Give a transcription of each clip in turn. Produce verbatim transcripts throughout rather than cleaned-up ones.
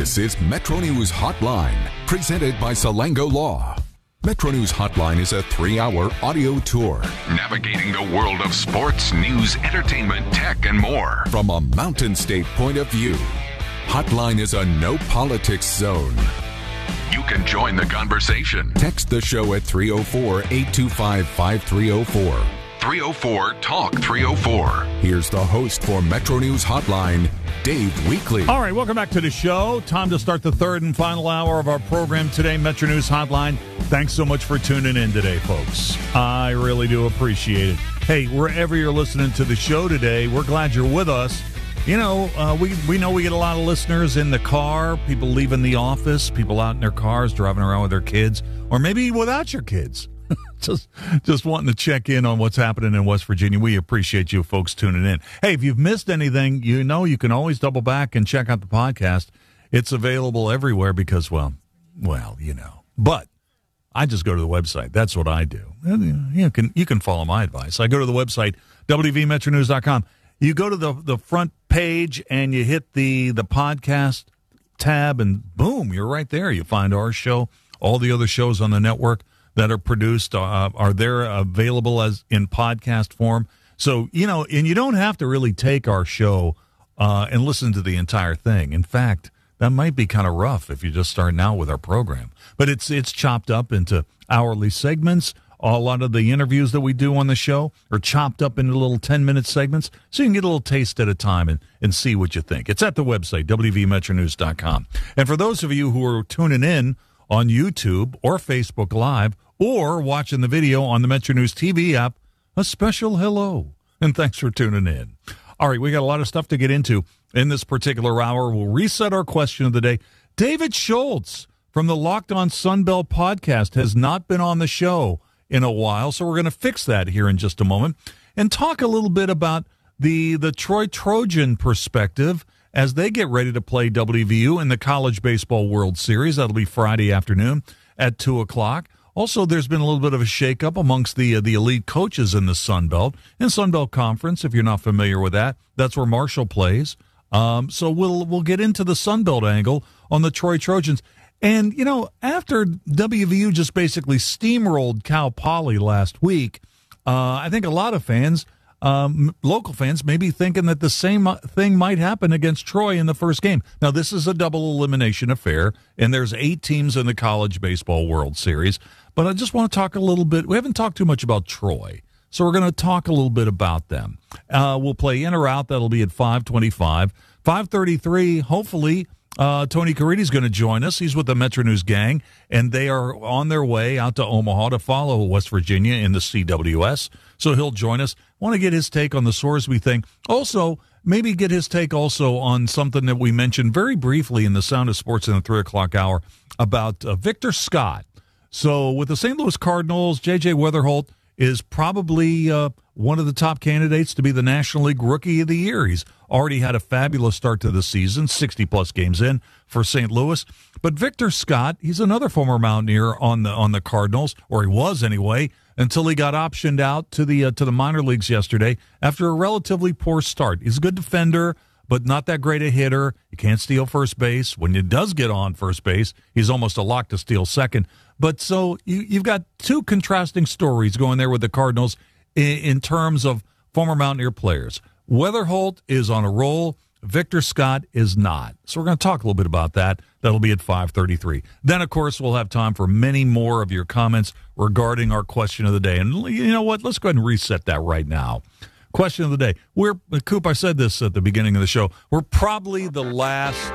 This is Metro News Hotline, presented by Salango Law. Metro News Hotline is a three-hour audio tour navigating the world of sports, news, entertainment, tech, and more from a Mountain State point of view. Hotline is a no-politics zone. You can join the conversation. Text the show at three oh four, eight two five, five three oh four. three oh four, talk three oh four. Here's the host for Metro News Hotline, Dave Weekley. All right, welcome back to the show. Time to start the third and final hour of our program today, Metro News Hotline. Thanks so much for tuning in today, folks. I really do appreciate it. Hey, wherever you're listening to the show today, we're glad you're with us. You know, uh, we, we know we get a lot of listeners in the car, people leaving the office, people out in their cars, driving around with their kids, or maybe without your kids. just just wanting to check in on what's happening in West Virginia. We appreciate you folks tuning in. Hey, if you've missed anything, you know you can always double back and check out the podcast. It's available everywhere because, well, well, you know. But I just go to the website. That's what I do. You can you can follow my advice. I go to the website, w v metro news dot com. You go to the, the front page and you hit the, the podcast tab, and boom, you're right there. You find our show, all the other shows on the network that are produced uh, are there available as in podcast form. So, you know, and you don't have to really take our show uh, and listen to the entire thing. In fact, that might be kind of rough if you're just starting out with our program. But it's it's chopped up into hourly segments. A lot of the interviews that we do on the show are chopped up into little ten-minute segments, so you can get a little taste at a time and, and see what you think. It's at the website, w v metro news dot com. And for those of you who are tuning in on YouTube or Facebook Live or watching the video on the Metro News T V app, a special hello, and thanks for tuning in. All right, we got a lot of stuff to get into in this particular hour. We'll reset our question of the day. David Schultz from the Locked On Sunbelt podcast has not been on the show in a while, so we're going to fix that here in just a moment and talk a little bit about the the Troy Trojan perspective as they get ready to play W V U in the College Baseball World Series. That'll be Friday afternoon at two o'clock. Also, there's been a little bit of a shakeup amongst the uh, the elite coaches in the Sun Belt. In Sun Belt Conference, if you're not familiar with that, that's where Marshall plays. Um, so we'll we'll get into the Sun Belt angle on the Troy Trojans. And, you know, after W V U just basically steamrolled Cal Poly last week, uh, I think a lot of fans, um, local fans, may be thinking that the same thing might happen against Troy in the first game. Now, this is a double elimination affair, and there's eight teams in the College Baseball World Series. But I just want to talk a little bit. We haven't talked too much about Troy, so we're going to talk a little bit about them. Uh, we'll play in or out. That'll be at five twenty-five. five thirty-three, hopefully, Uh, Tony Caridi is going to join us. He's with the Metro News gang, and they are on their way out to Omaha to follow West Virginia in the C W S. So he'll join us. Want to get his take on the Sorsby thing. Also, maybe get his take also on something that we mentioned very briefly in the Sound of Sports in the three o'clock hour about uh, Victor Scott. So with the Saint Louis Cardinals, J J Wetherholt is probably uh, one of the top candidates to be the National League Rookie of the Year. He's already had a fabulous start to the season, sixty-plus games in for Saint Louis. But Victor Scott, he's another former Mountaineer on the on the Cardinals, or he was anyway, until he got optioned out to the uh, to the minor leagues yesterday after a relatively poor start. He's a good defender, but not that great a hitter. He can't steal first base. When he does get on first base, he's almost a lock to steal second. But so you, you've got two contrasting stories going there with the Cardinals in, in terms of former Mountaineer players. Wetherholt is on a roll. Victor Scott is not. So we're going to talk a little bit about that. That'll be at five thirty-three. Then, of course, we'll have time for many more of your comments regarding our question of the day. And you know what? Let's go ahead and reset that right now. Question of the day. We're, Coop, I said this at the beginning of the show. We're probably the last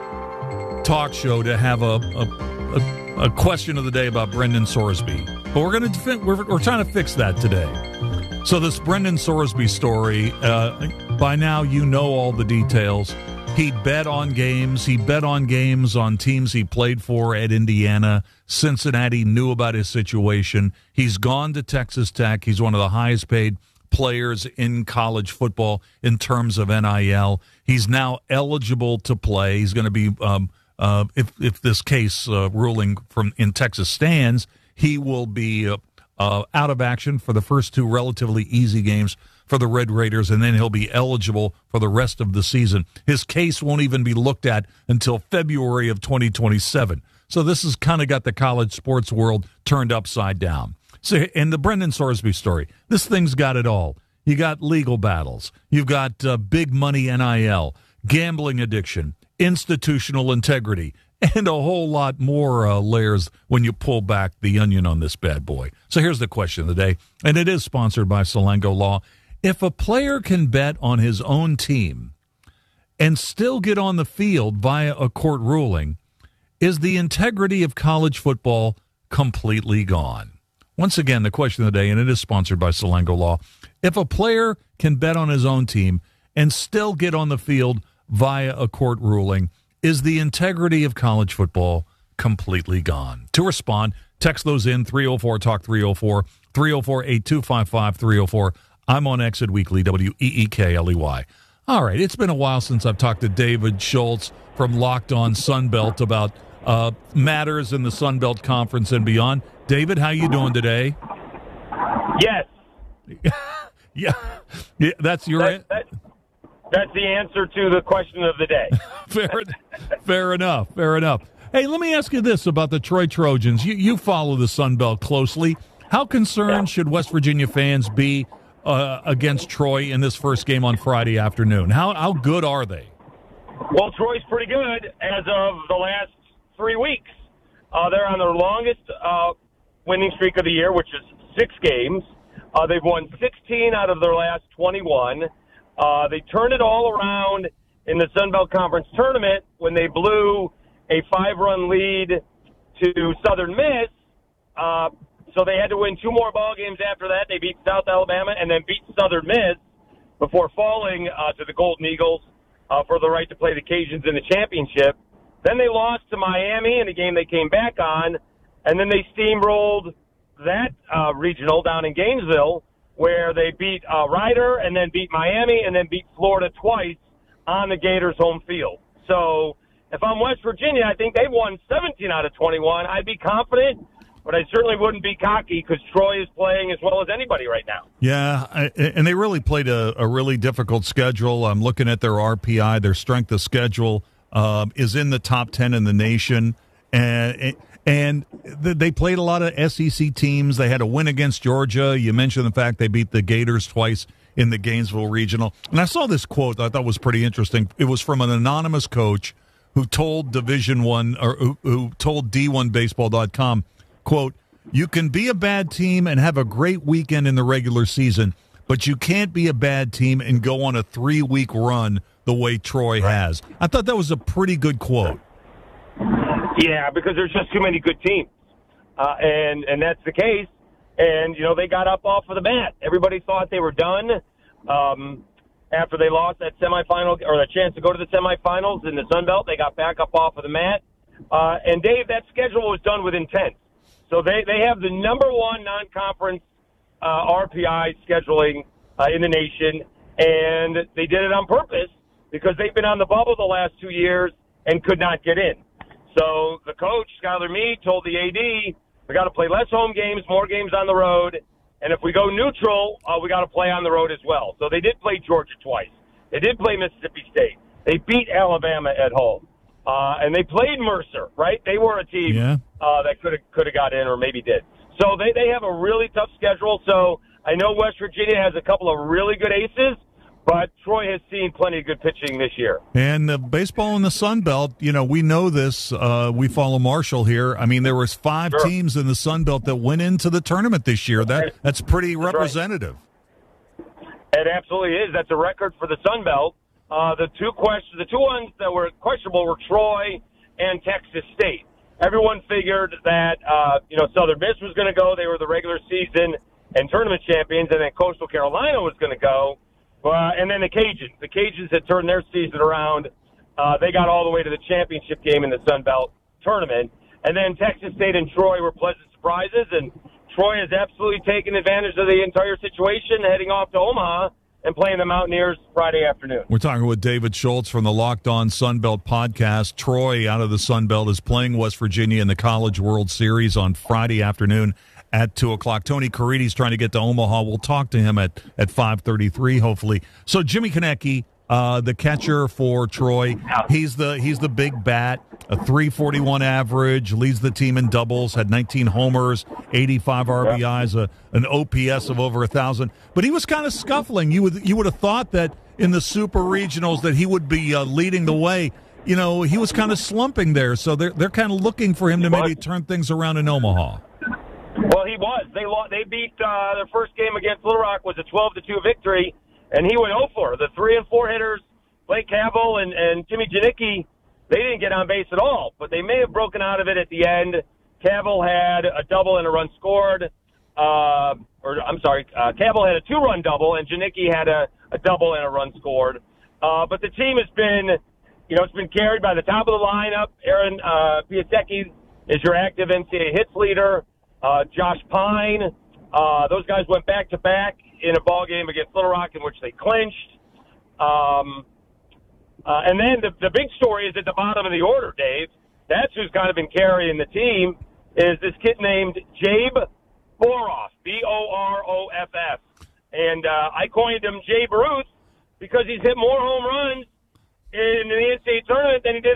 talk show to have a, a, a A question of the day about Brendan Sorsby, but we're going to we're, we're trying to fix that today. So this Brendan Sorsby story, uh, by now you know all the details. He bet on games. He bet on games on teams he played for at Indiana. Cincinnati knew about his situation. He's gone to Texas Tech. He's one of the highest paid players in college football in terms of N I L. He's now eligible to play. He's going to be. Um, Uh, if if this case uh, ruling from in Texas stands, he will be uh, uh, out of action for the first two relatively easy games for the Red Raiders, and then he'll be eligible for the rest of the season. His case won't even be looked at until February of twenty twenty-seven. So this has kind of got the college sports world turned upside down. So, and the Brendan Sorsby story, this thing's got it all. You got legal battles. You've got uh, big money N I L, gambling addiction, institutional integrity, and a whole lot more uh, layers when you pull back the onion on this bad boy. So here's the question of the day, and it is sponsored by Salango Law. If a player can bet on his own team and still get on the field via a court ruling, is the integrity of college football completely gone? Once again, the question of the day, and it is sponsored by Salango Law. If a player can bet on his own team and still get on the field via a court ruling, is the integrity of college football completely gone? To respond, text those in, three oh four talk three oh four, three oh four, eight two five five, three oh four. I'm on Exit Weekly, W E E K L E Y. All right, it's been a while since I've talked to David Schultz from Locked On Sunbelt about uh, matters in the Sunbelt Conference and beyond. David, how you doing today? Yes. yeah. yeah, that's your that, that, That's the answer to the question of the day. fair, fair enough, fair enough. Hey, let me ask you this about the Troy Trojans. You, you follow the Sun Belt closely. How concerned yeah. should West Virginia fans be uh, against Troy in this first game on Friday afternoon? How how good are they? Well, Troy's pretty good as of the last three weeks. Uh, they're on their longest uh, winning streak of the year, which is six games. Uh, they've won sixteen out of their last twenty-one. Uh, they turned it all around in the Sun Belt Conference tournament when they blew a five-run lead to Southern Miss. Uh, so they had to win two more ball games after that. They beat South Alabama and then beat Southern Miss before falling uh, to the Golden Eagles uh, for the right to play the Cajuns in the championship. Then they lost to Miami in a game they came back on, and then they steamrolled that uh, regional down in Gainesville, where they beat uh, Rider and then beat Miami and then beat Florida twice on the Gators' home field. So if I'm West Virginia, I think they've won seventeen out of twenty-one. I'd be confident, but I certainly wouldn't be cocky because Troy is playing as well as anybody right now. Yeah, I, and they really played a, a really difficult schedule. I'm looking at their R P I, their strength of schedule uh, is in the top ten in the nation. And and they played a lot of S E C teams. They had a win against Georgia. You mentioned the fact they beat the Gators twice in the Gainesville Regional. And I saw this quote I thought was pretty interesting. It was from an anonymous coach who told Division One or who, who told D one baseball dot com, quote, "You can be a bad team and have a great weekend in the regular season, but you can't be a bad team and go on a three-week run the way Troy has." I thought that was a pretty good quote. Yeah, because there's just too many good teams, uh, and and that's the case. And you know they got up off of the mat. Everybody thought they were done um, after they lost that semifinal or the chance to go to the semifinals in the Sun Belt. They got back up off of the mat. Uh, and Dave, that schedule was done with intent. So they they have the number one non-conference uh, R P I scheduling uh, in the nation, and they did it on purpose because they've been on the bubble the last two years and could not get in. So the coach, Skylar Meade, told the A D, we got to play less home games, more games on the road, and if we go neutral, uh, we got to play on the road as well. So they did play Georgia twice. They did play Mississippi State. They beat Alabama at home. Uh, and they played Mercer, right? They were a team yeah. uh, that could have could have got in or maybe did. So they, they have a really tough schedule. So I know West Virginia has a couple of really good aces, but Troy has seen plenty of good pitching this year. And uh, baseball in the Sun Belt, you know, we know this. Uh, we follow Marshall here. I mean, there was five sure. teams in the Sun Belt that went into the tournament this year. That That's pretty that's representative. Right. It absolutely is. That's a record for the Sun Belt. Uh, the two questions, the two ones that were questionable were Troy and Texas State. Everyone figured that, uh, you know, Southern Miss was going to go. They were the regular season and tournament champions, and then Coastal Carolina was going to go. Uh, and then the Cajuns. The Cajuns had turned their season around. Uh, they got all the way to the championship game in the Sun Belt tournament. And then Texas State and Troy were pleasant surprises, and Troy has absolutely taken advantage of the entire situation, heading off to Omaha and playing the Mountaineers Friday afternoon. We're talking with David Schultz from the Locked On Sunbelt podcast. Troy, out of the Sunbelt, is playing West Virginia in the College World Series on Friday afternoon at two o'clock. Tony Caridi's trying to get to Omaha. We'll talk to him at, at five thirty-three, hopefully. So Jimmy Konecny, uh, the catcher for Troy, he's the he's the big bat, a three forty-one average, leads the team in doubles, had nineteen homers, eighty-five R B Is, a, an O P S of over one thousand. But he was kind of scuffling. You would, you would have thought that in the Super Regionals that he would be uh, leading the way. You know, he was kind of slumping there, so they're they're kind of looking for him to maybe turn things around in Omaha. Well, he was. They lost, they beat uh, their first game against Little Rock was a twelve to two victory, and he went oh for. The three and four hitters, Blake Cavill and, and Timmy Janicki, they didn't get on base at all, but they may have broken out of it at the end. Cavill had a double and a run scored. Uh, or I'm sorry, uh, Cavill had a two-run double, and Janicki had a, a double and a run scored. Uh, but the team has been... You know, it's been carried by the top of the lineup. Aaron uh, Piasecki is your active N C A A hits leader. Uh, Josh Pine. Uh, those guys went back-to-back in a ball game against Little Rock in which they clinched. Um, uh, and then the, the big story is at the bottom of the order, Dave. That's who's kind of been carrying the team, is this kid named Jabe Boroff, B O R O F F. And uh, I coined him Jay Ruth because he's hit more home runs in the N C A A tournament than he did